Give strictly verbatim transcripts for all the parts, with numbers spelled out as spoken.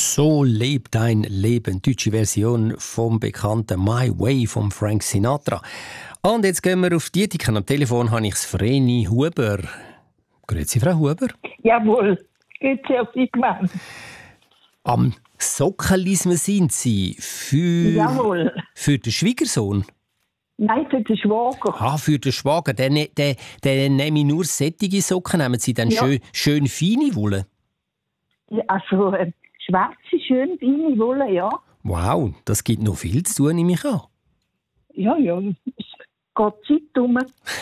So lebt dein Leben. Deutsche Version vom bekannten My Way von Frank Sinatra. Und jetzt gehen wir auf die Ethik. Am Telefon habe ich Vreni Huber. Grüezi, Frau Huber. Jawohl, grüezi auf die Gemeinde. Am Sockelismen sind Sie für, Jawohl. für den Schwiegersohn? Nein, für den Schwager. Ah, für den Schwager. Der, ne- der, der nehme ich nur sättige Socken. Nehmen Sie dann Ja. schön, schön feine Wolle? Ja, also äh, schwarze, schön feine Wolle, ja. Wow, das gibt noch viel zu tun, nehme ich an. Ja, ja, es geht Zeit um.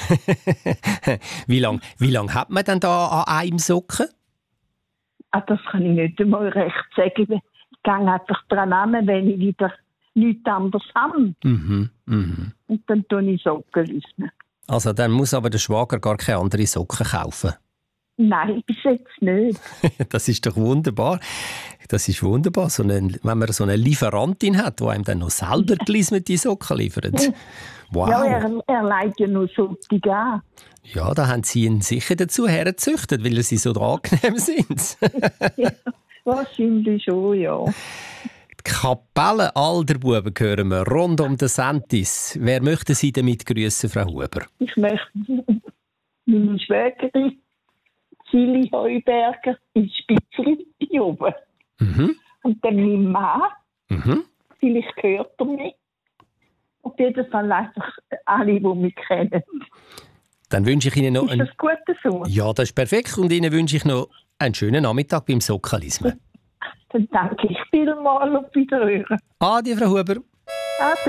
Wie lange wie lang hat man denn da an einem Socken? Ah, das kann ich nicht einmal recht sagen. Ich gehe einfach dran an, wenn ich wieder nichts anderes habe. Mhm, mhm. Und dann tue ich Socken lösen. Also dann muss aber der Schwager gar keine anderen Socken kaufen. Nein, bis jetzt nicht. Das ist doch wunderbar. Das ist wunderbar, so eine, wenn man so eine Lieferantin hat, die einem dann noch selber gelismete Socken liefert. Wow. Ja, er, er leitet ja nur solche an. Ja, da haben Sie ihn sicher dazu hergezüchtet, weil sie so angenehm sind. Ja, wahrscheinlich schon, ja. Die Kapelle Alderbuben hören wir rund um den Sentis. Wer möchte Sie damit grüßen, Frau Huber? Ich möchte meine Schwägerin, Silly Heuberger, in Spitzli oben. Mhm. Und dann mein Mann, Mhm. vielleicht hört er mich. Auf jeden Fall einfach alle, die mich kennen. Dann wünsche ich Ihnen noch Ist einen... das gut so? Ja, das ist perfekt. Und Ihnen wünsche ich noch einen schönen Nachmittag beim Sockelismen. Dann danke ich vielmals auf Wiederhören. Adi, Frau Huber. Ade.